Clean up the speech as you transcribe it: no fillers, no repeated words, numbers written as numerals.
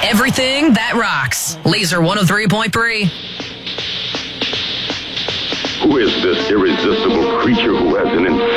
Everything that rocks. Laser 103.3. Who is this irresistible creature who has an